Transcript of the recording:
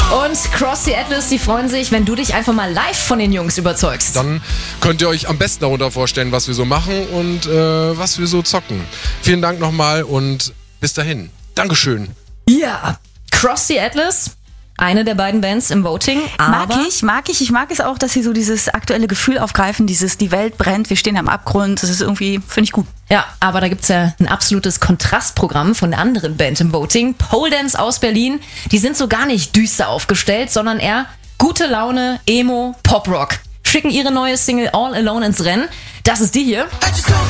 Und Cross the Atlas, die freuen sich, wenn du dich einfach mal live von den Jungs überzeugst. Dann könnt ihr euch am besten darunter vorstellen, was wir so machen und was wir so zocken. Vielen Dank nochmal und bis dahin. Dankeschön. Ja, Cross the Atlas, eine der beiden Bands im Voting. Aber Mag ich. Ich mag es auch, dass sie so dieses aktuelle Gefühl aufgreifen, die Welt brennt, wir stehen am Abgrund. Das ist irgendwie, finde ich gut. Ja, aber da gibt's ja ein absolutes Kontrastprogramm von der anderen Band im Voting. Pole Dance aus Berlin. Die sind so gar nicht düster aufgestellt, sondern eher gute Laune, Emo, Pop-Rock. Schicken ihre neue Single All Alone ins Rennen. Das ist die hier.